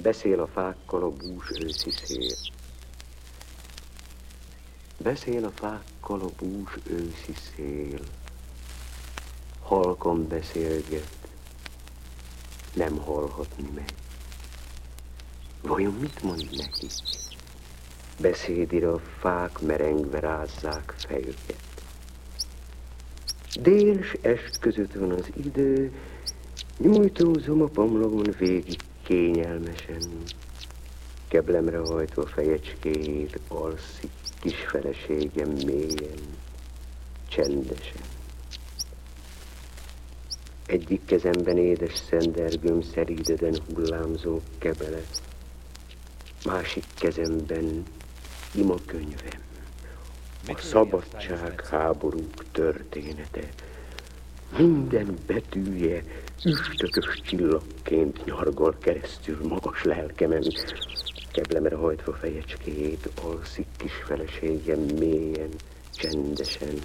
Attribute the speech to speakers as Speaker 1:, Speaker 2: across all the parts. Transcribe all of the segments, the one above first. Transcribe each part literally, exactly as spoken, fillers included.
Speaker 1: Beszél a fákkal a bús őszi szél. Beszél a fákkal a bús őszi szél. Halkan beszélget, nem hallhatni meg. Vajon mit mond neki? Beszédire a fák merengve rázzák fejüket. Dél s est között van az idő, nyújtózom a pamlagon végig kényelmesen. Keblemre hajtva fejecskéjét alszik kis feleségem mélyen, csendesen. Egyik kezemben édes szendergőm szerídeden hullámzó kebele, másik kezemben imakönyvem, a szabadság háborúk története. Minden betűje üstökös csillagként nyargal keresztül magas lelkemen. Keblemre hajtva fejecskéjét alszik kis feleségem mélyen, csendesen.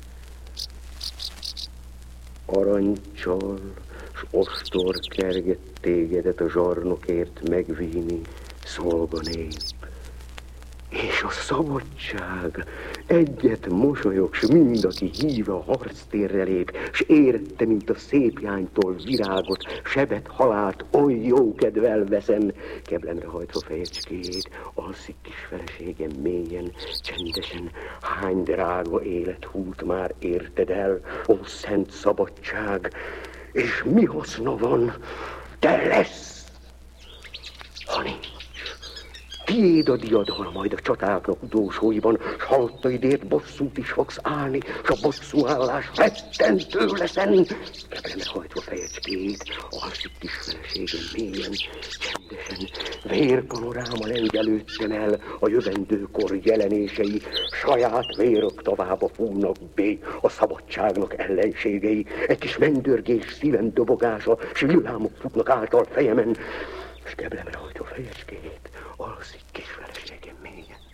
Speaker 1: Aranycsal s ostor kerget tégedet a zsarnokért megvíni, szolganép. És a szabadság, egyet mosolyog, s mind, aki híve a harctérre lép, s érette, mint a szép jánytól virágot, sebet, halált, oly jó kedvel veszem. Keblemre hajtva fejecskéjét, alszik kis feleségem mélyen, csendesen. Hány drága élet húlt már érted el, ó szent szabadság, és mi haszna van, te lesz, ha nincs. Tiéd a diadal majd a csatáknak utolsóiban, s halottaidért bosszút is fogsz állni, s a bosszúállás rettentő leszen. Keblemre hajtva fejecskéjét, alszik kis feleségem mélyen, csendesen. Vérpanoráma leng előttem el, a jövendőkor jelenései, saját vérök tovább fújnak bé, a szabadságnak ellenségei. Egy kis mennydörgés szívem dobogása, s villámok futnak által fejemen, s keblemre hajtva fejecskéjét, alszik kis feleségem mélyen.